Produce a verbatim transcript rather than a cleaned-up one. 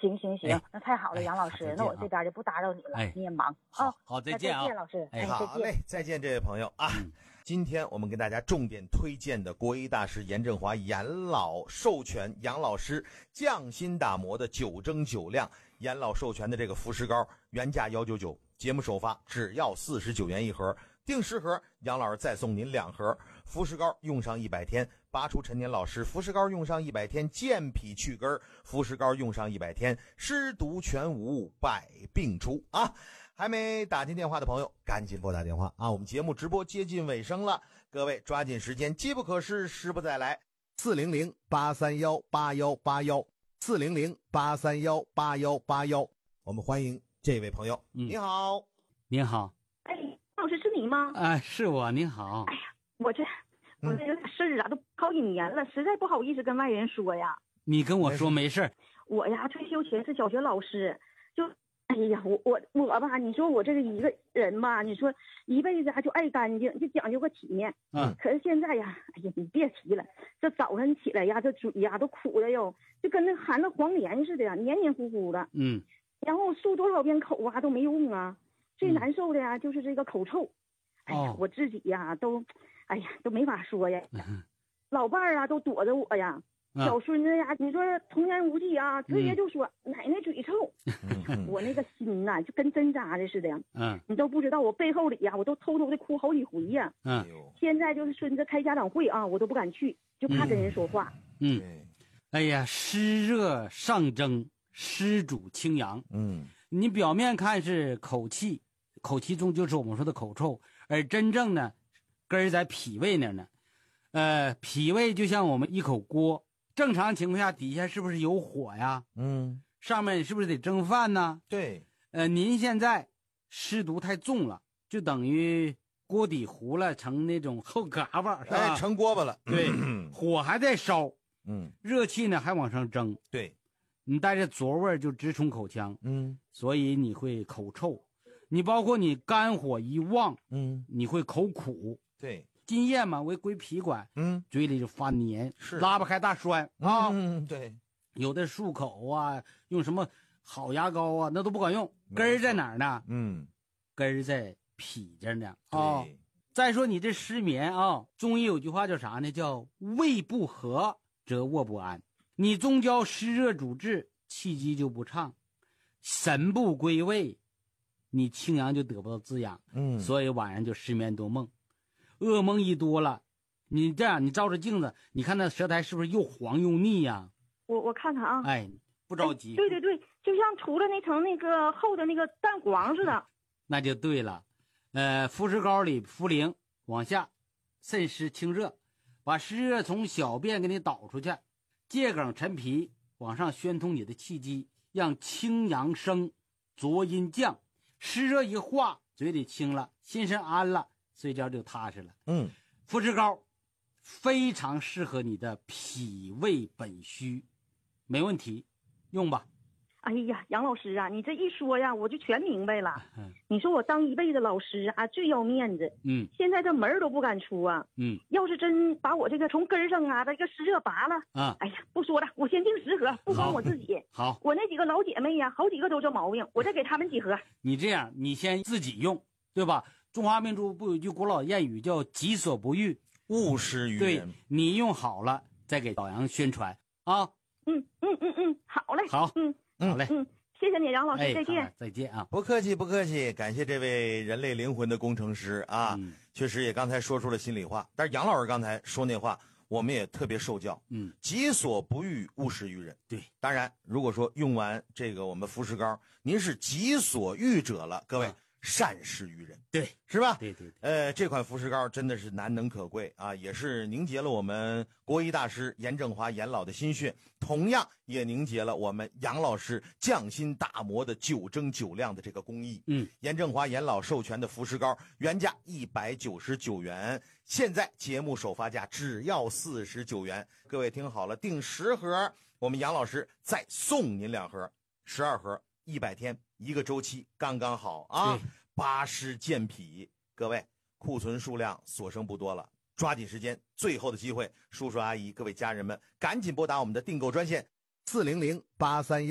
行行行， 哎那太好了， 哎杨老师， 好再见那我这边就不打扰你了， 哎你也忙好啊。 好再见啊那再见，老师， 哎哎，再见。 好嘞，再见，这位朋友啊。 嗯今天我们给大家重点推荐的国医大师严正华严老授权杨老师匠心打磨的九蒸九亮严老授权的这个服食膏，原价一百九十九，节目首发只要四十九元一盒，订十盒杨老师再送您两盒。服食膏用上一百天，拔除陈年老湿；服食膏用上一百天，健脾去根；服食膏用上一百天，湿毒全无，百病除啊！还没打进电话的朋友，赶紧拨打电话啊！我们节目直播接近尾声了，各位抓紧时间，机不可失，时不再来。四零零八三幺八幺八幺，四零零八三幺八幺八幺，我们欢迎这位朋友。 嗯你好， 您好， 哎，老师是你吗？ 哎，是我，您好。 哎呀，我这我这有点事儿啊，都好几年了，实在不好意思跟外人说呀。 你跟我说没事儿。 我呀，退休前是小学老师，就哎呀，我我我吧，你说我这个一个人吧，你说一辈子啊就爱干净，就讲究个体面。 嗯， 可是现在呀，哎呀，你别提了，这早晨起来呀，这嘴呀都苦的哟，就跟那含了黄连似的呀，黏黏糊糊的。 嗯， 然后漱多少遍口啊都没用啊，最难受的呀就是这个口臭。哎呀哦， 我自己呀都，哎呀都没法说呀。 嗯老伴儿啊都躲着我呀。 啊小孙子呀，你说童言无忌啊，直接就说、 嗯、 奶奶嘴臭，我那个心呐、啊、就跟针扎的似的。 嗯， 你都不知道我背后里呀、啊，我都偷偷的哭好几回呀。 嗯， 现在就是孙子开家长会啊，我都不敢去，就怕跟人说话。 嗯，哎呀，湿热上蒸，湿主清阳。 嗯， 你表面看是口气，口气重就是我们说的口臭，而真正呢，根儿在脾胃那儿呢。呃，脾胃就像我们一口锅。正常情况下，底下是不是有火呀？ 嗯， 上面是不是得蒸饭呢？ 对， 呃，您现在湿毒太重了，就等于锅底糊了，成那种厚嘎巴，是吧？ 哎，成锅巴了。 对，火还在烧， 嗯， 热气呢还往上蒸， 对， 你带着浊味就直冲口腔， 嗯， 所以你会口臭。你包括你肝火一旺， 嗯， 你会口苦。 对。 津液嘛为归脾管， 嗯， 嘴里就发黏， 是拉不开大栓啊。 嗯，对， 有的漱口啊，用什么好牙膏啊，那都不管用。根儿在哪儿呢？ 嗯， 根儿在脾这呢啊、哦。再说你这失眠啊，中医有句话叫啥呢？叫胃不和则卧不安。你中焦湿热主治，气机就不畅，神不归位，你清阳就得不到滋养。 嗯， 所以晚上就失眠多梦。噩梦一多了，你这样，你照着镜子，你看那舌苔是不是又黄又腻呀、啊？ 我我看看啊， 哎，不着急、 哎。对对对，就像涂了那层那个厚的那个蛋黄似的。 那就对了，呃，服食膏里茯苓往下渗湿清热，把湿热从小便给你导出去，桔梗陈皮往上宣通你的气机，让清阳升，浊阴降，湿热一化，嘴里清了，心神安了。睡觉就踏实了。 嗯， 服食膏非常适合你的脾胃本虚，没问题，用吧。 哎呀，杨老师啊，你这一说呀，我就全明白了。 嗯、 你说我当一辈子老师啊，最要面子。 嗯， 现在这门都不敢出啊。 嗯， 要是真把我这个从根上啊，这个湿热拔了啊， 哎呀，不说了，我先订十盒，不光我自己。 好， 我那几个老姐妹呀，好几个都这毛病，我再给他们几盒。 你这样，你先自己用，对吧？中华民族不有一句古老谚语叫己所不欲勿施于人。 对，你用好了再给老杨宣传啊。 嗯嗯嗯嗯，好嘞。 好， 嗯好嘞。 嗯，谢谢你，杨老师， 哎、 再见。 再见啊！ 不客气，不客气，感谢这位人类灵魂的工程师啊！ 嗯、 确实也刚才说出了心里话，但是杨老师刚才说那话，我们也特别受教。 嗯， 己所不欲，勿施于人。 对， 当然，如果说用完这个我们服食膏，您是己所欲者了，各位。嗯，善施于人， 对， 是吧？ 对对对。 呃，这款服食膏真的是难能可贵啊，也是凝结了我们国医大师严正华严老的心血，同样也凝结了我们杨老师匠心打磨的九蒸九亮的这个工艺。 嗯， 严正华严老授权的服食膏原价一百九十九元，现在节目首发价只要四十九元。各位听好了，订十盒，我们杨老师再送您两盒，十二盒。一百天一个周期刚刚好啊，拔湿健脾，各位库存数量所剩不多了，抓紧时间，最后的机会，叔叔阿姨各位家人们赶紧拨打我们的订购专线四零零八三